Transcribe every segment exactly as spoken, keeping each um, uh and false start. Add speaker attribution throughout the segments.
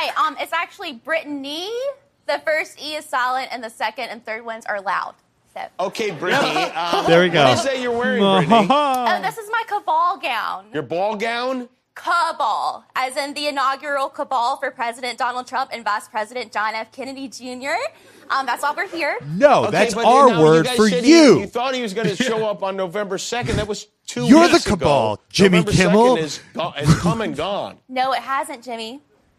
Speaker 1: right. Um, it's actually Brittany. The first E is silent, and the second and third ones are loud. So.
Speaker 2: Okay, Brittany. Um,
Speaker 3: there we go.
Speaker 2: What is that you're wearing, Brittany?
Speaker 1: Oh, this is my cabal gown.
Speaker 2: Your ball gown?
Speaker 1: Cabal, as in the inaugural cabal for President Donald Trump and Vice President John F. Kennedy Junior Um, that's why we're here.
Speaker 3: No,
Speaker 2: okay,
Speaker 3: that's
Speaker 2: but
Speaker 3: our
Speaker 2: now
Speaker 3: word
Speaker 2: you
Speaker 3: for
Speaker 2: you.
Speaker 3: you.
Speaker 2: You thought he was going to show up on November second. That was two
Speaker 3: You're
Speaker 2: weeks
Speaker 3: the cabal,
Speaker 2: ago.
Speaker 3: Jimmy
Speaker 2: November
Speaker 3: Kimmel.
Speaker 2: second is, go- is come and gone.
Speaker 1: No, it hasn't, Jimmy.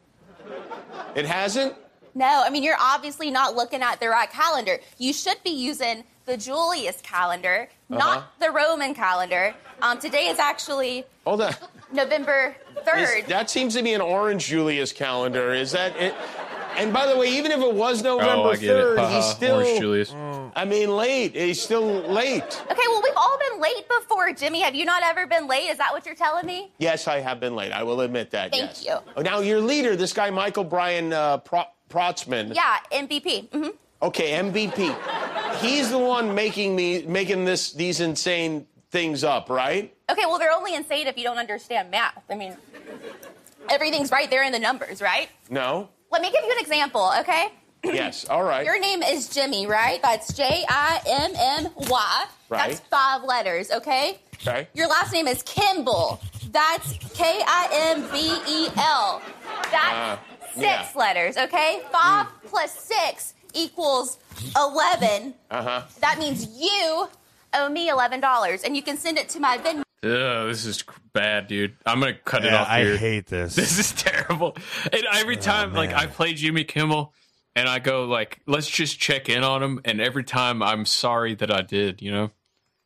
Speaker 2: It hasn't?
Speaker 1: No, I mean, you're obviously not looking at the right calendar. You should be using the Julius calendar,
Speaker 2: Uh-huh.
Speaker 1: not the Roman calendar. Um, today is actually
Speaker 2: Hold on.
Speaker 1: November third.
Speaker 2: Is, that seems to be an orange Julius calendar. Is that it? And by the way, even if it was November
Speaker 4: Oh, I get it.
Speaker 2: third,
Speaker 4: Haha,
Speaker 2: he's still,
Speaker 4: Orange Julius.
Speaker 2: I mean, late. He's still late.
Speaker 1: Okay, well, we've all been late before, Jimmy. Have you not ever been late? Is that what you're telling me?
Speaker 2: Yes, I have been late. I will admit that,
Speaker 1: Thank
Speaker 2: yes.
Speaker 1: you.
Speaker 2: Oh, now, your leader, this guy, Michael Brian uh, Pro- Protzman.
Speaker 1: Yeah, M V P. Mm-hmm.
Speaker 2: Okay, M V P. He's the one making me making this these insane things up, right?
Speaker 1: Okay, well, they're only insane if you don't understand math. I mean, everything's right there in the numbers, right?
Speaker 2: No?
Speaker 1: Let me give you an example, okay?
Speaker 2: Yes, all right.
Speaker 1: Your name is Jimmy, right? That's J I M M Y.
Speaker 2: Right.
Speaker 1: That's five letters, okay?
Speaker 2: Okay.
Speaker 1: Your last name is Kimball. That's K I M B E L. That's
Speaker 2: Uh,
Speaker 1: six
Speaker 2: yeah.
Speaker 1: letters, okay? Five plus six equals eleven.
Speaker 2: Uh-huh.
Speaker 1: That means you owe me eleven dollars, and you can send it to my Venmo.
Speaker 4: Ugh, this is bad, dude. I'm gonna cut it
Speaker 3: Yeah,
Speaker 4: off
Speaker 3: I
Speaker 4: here.
Speaker 3: hate this.
Speaker 4: This is terrible. And every time, like,
Speaker 3: man.
Speaker 4: I play Jimmy Kimmel, and I go, like, let's just check in on him. And every time, I'm sorry that I did. You know,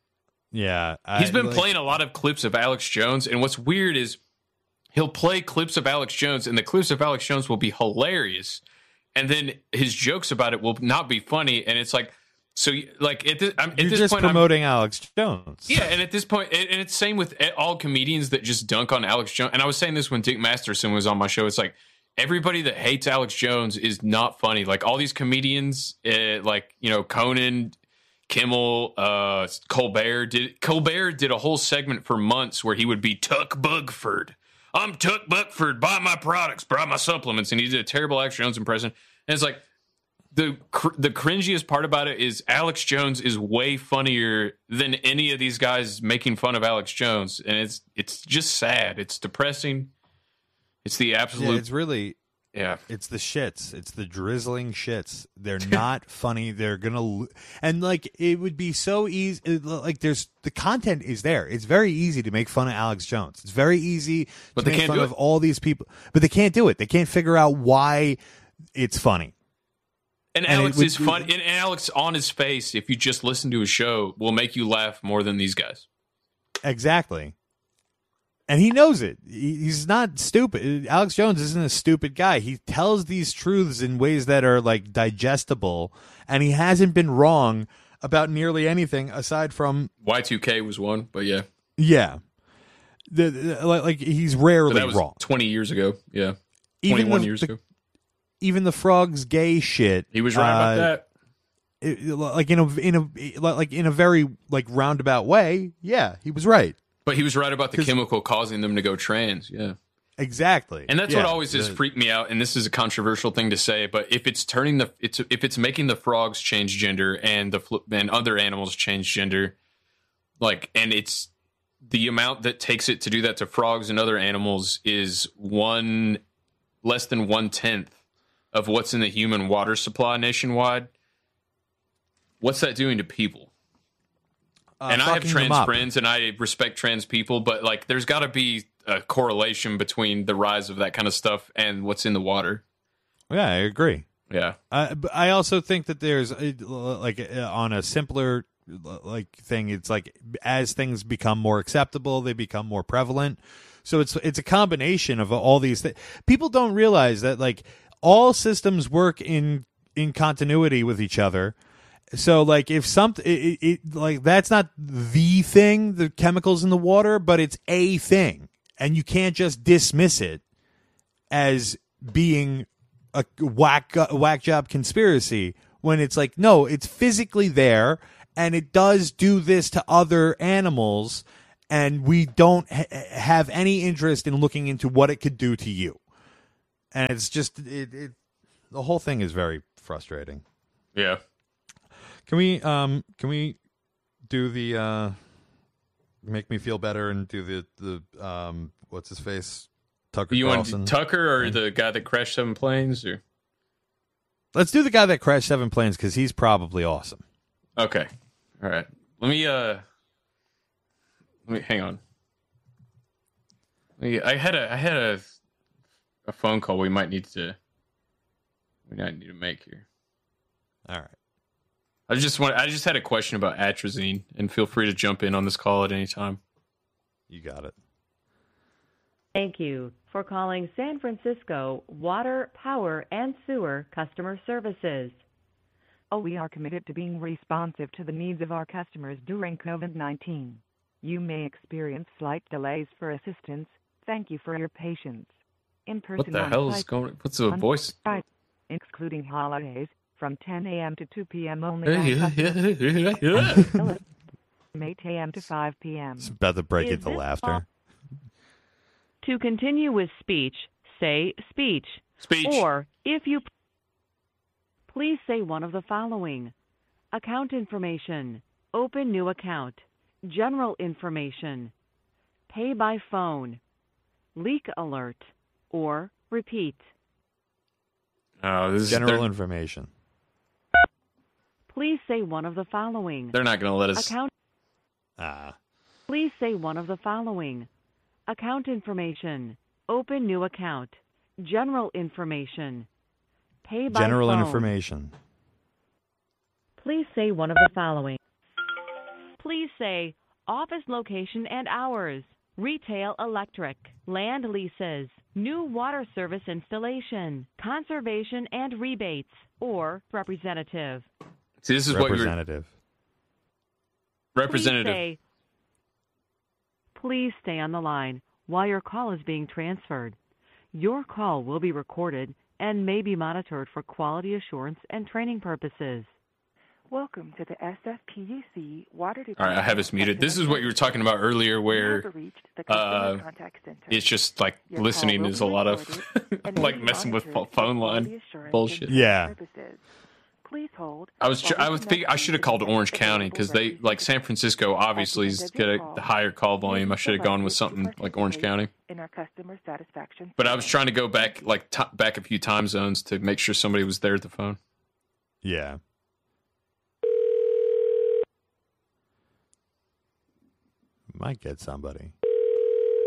Speaker 3: Yeah, I,
Speaker 4: he's been
Speaker 3: like,
Speaker 4: playing a lot of clips of Alex Jones, and what's weird is he'll play clips of Alex Jones, and the clips of Alex Jones will be hilarious, and then his jokes about it will not be funny. And it's like, so, like, at this, I'm, at
Speaker 3: You're
Speaker 4: this
Speaker 3: just
Speaker 4: point, I'm-
Speaker 3: promoting Alex Jones.
Speaker 4: Yeah, and at this point, and and it's same with all comedians that just dunk on Alex Jones. And I was saying this when Dick Masterson was on my show. It's like everybody that hates Alex Jones is not funny. Like all these comedians, uh, like you know Conan, Kimmel, uh, Colbert did. Colbert did a whole segment for months where he would be Tuck Bugford. I'm Tuck Buckford. Buy my products. Buy my supplements. And he did a terrible Alex Jones impression. And it's like. The cr- the cringiest part about it is Alex Jones is way funnier than any of these guys making fun of Alex Jones, and it's it's just sad. It's depressing. It's the
Speaker 3: Yeah,
Speaker 4: absolute
Speaker 3: it's really
Speaker 4: yeah.
Speaker 3: it's the shits. It's the drizzling shits. They're not funny. They're gonna lo- and like it would be so easy. it- Like there's the content is there. It's very easy to make fun of Alex Jones. It's very easy
Speaker 4: But
Speaker 3: to
Speaker 4: they
Speaker 3: make
Speaker 4: can't
Speaker 3: fun
Speaker 4: do
Speaker 3: of
Speaker 4: it.
Speaker 3: all these people, but they can't do it. They can't figure out why it's funny.
Speaker 4: And,
Speaker 3: And
Speaker 4: Alex
Speaker 3: it would
Speaker 4: is
Speaker 3: be-
Speaker 4: fun. And Alex on his face, if you just listen to his show, will make you laugh more than these guys.
Speaker 3: Exactly. And he knows it. He- He's not stupid. Alex Jones isn't a stupid guy. He tells these truths in ways that are like digestible, and he hasn't been wrong about nearly anything aside from
Speaker 4: Y two K was one, but yeah,
Speaker 3: yeah. The, the- like, like he's
Speaker 4: but
Speaker 3: rarely
Speaker 4: that was
Speaker 3: wrong.
Speaker 4: twenty years ago. Yeah,
Speaker 3: Even
Speaker 4: twenty-one
Speaker 3: the-
Speaker 4: years
Speaker 3: the-
Speaker 4: ago.
Speaker 3: Even the frogs gay shit.
Speaker 4: He was right about
Speaker 3: uh,
Speaker 4: that.
Speaker 3: it- like in a in a like in a very like roundabout way. Yeah, he was right.
Speaker 4: But he was right about the
Speaker 3: 'cause-
Speaker 4: chemical causing them to go trans. Yeah.
Speaker 3: Exactly.
Speaker 4: And that's
Speaker 3: Yeah,
Speaker 4: what always has
Speaker 3: the-
Speaker 4: freaked me out. And this is a controversial thing to say, but if it's turning the it's if it's making the frogs change gender and the fl- and other animals change gender, like and it's the amount that takes it to do that to frogs and other animals is one less than one tenth of what's in the human water supply nationwide. What's that doing to people?
Speaker 3: uh,
Speaker 4: and I have
Speaker 3: fucking them
Speaker 4: trans
Speaker 3: up.
Speaker 4: friends and I respect trans people, but like there's got to be a correlation between the rise of that kind of stuff and what's in the water.
Speaker 3: Yeah, I agree.
Speaker 4: Yeah.
Speaker 3: Uh, but I also think that there's uh, like uh, on a simpler like thing. It's like as things become more acceptable, they become more prevalent. So it's it's a combination of all these things. People don't realize that like all systems work in in continuity with each other. So like if something it, it like that's not the thing, the chemicals in the water, but it's a thing, and you can't just dismiss it as being a whack whack job conspiracy when it's like no, it's physically there and it does do this to other animals, and we don't ha- have any interest in looking into what it could do to you. and it's just it, it. The whole thing is very frustrating.
Speaker 4: Yeah.
Speaker 3: Can we um can we do the uh make me feel better and do the the um what's his face Tucker
Speaker 4: You
Speaker 3: Carlson?
Speaker 4: want Tucker or the guy that crashed seven planes? Or
Speaker 3: Let's do the guy that crashed seven planes because he's probably awesome.
Speaker 4: okay, all right. Let me uh, let me hang on. Let me, I had a I had a a phone call we might need to we might need to make here.
Speaker 3: All right.
Speaker 4: I just want I just had a question about atrazine, and feel free to jump in on this call at any time.
Speaker 3: You got it.
Speaker 5: Thank you for calling San Francisco Water, Power, and Sewer Customer Services.
Speaker 6: Oh, we are committed to being responsive to the needs of our customers during COVID nineteen. You may experience slight delays for assistance. Thank you for your patience. In person
Speaker 4: What the
Speaker 6: on
Speaker 4: hell is
Speaker 6: site
Speaker 4: going? What's the
Speaker 6: on
Speaker 4: voice?
Speaker 6: site, excluding holidays, from ten a.m. to two p.m. only.
Speaker 4: Yeah, yeah,
Speaker 6: by
Speaker 4: yeah, yeah,
Speaker 6: customer- from eight a.m. to five p.m.
Speaker 3: It's about to break
Speaker 5: Is
Speaker 3: into
Speaker 5: this
Speaker 3: laughter.
Speaker 5: To continue with speech, say speech.
Speaker 4: Speech.
Speaker 5: Or, if you please say one of the following: account information, open new account, general information, pay by phone, leak alert, or repeat.
Speaker 4: Oh, this is
Speaker 3: General
Speaker 4: they're,
Speaker 3: information.
Speaker 5: Please say one of the following:
Speaker 4: they're not going to let us.
Speaker 5: account.
Speaker 3: Ah.
Speaker 5: Please say one of the following: account information, open new account, general information, pay by
Speaker 3: General
Speaker 5: phone.
Speaker 3: information.
Speaker 5: Please say one of the following. Please say office location and hours, retail electric, land leases, new water service installation, conservation and rebates, or representative.
Speaker 4: See, this is what you're
Speaker 3: Representative.
Speaker 4: representative.
Speaker 5: Please say, please stay on the line while your call is being transferred. Your call will be recorded and may be monitored for quality assurance and training purposes.
Speaker 6: Welcome to the S F P U C Water Department.
Speaker 4: All right, I have us muted. This is what you were talking about earlier, where uh, it's just like
Speaker 6: Your
Speaker 4: listening
Speaker 6: call will
Speaker 4: is
Speaker 6: be
Speaker 4: a lot of
Speaker 6: recorded and
Speaker 4: like
Speaker 6: may be
Speaker 4: messing with
Speaker 6: monitored
Speaker 4: phone
Speaker 6: for
Speaker 4: line
Speaker 6: quality assurance
Speaker 4: bullshit.
Speaker 6: and
Speaker 3: Yeah.
Speaker 6: purposes. Please hold.
Speaker 4: I was
Speaker 6: while
Speaker 4: I
Speaker 6: we
Speaker 4: would
Speaker 6: connect
Speaker 4: think I
Speaker 6: you
Speaker 4: should have
Speaker 6: to
Speaker 4: called
Speaker 6: the
Speaker 4: Orange
Speaker 6: next
Speaker 4: County because they
Speaker 6: available
Speaker 4: like San Francisco obviously is
Speaker 6: At the
Speaker 4: get
Speaker 6: end
Speaker 4: a
Speaker 6: of your
Speaker 4: the
Speaker 6: call,
Speaker 4: higher call volume. I should have gone with
Speaker 6: selected to
Speaker 4: something like Orange County,
Speaker 6: participate in our customer satisfaction
Speaker 4: but I was
Speaker 6: survey.
Speaker 4: trying to go back like t- back a few time zones to make sure somebody was there at the phone.
Speaker 3: Yeah. Might get somebody.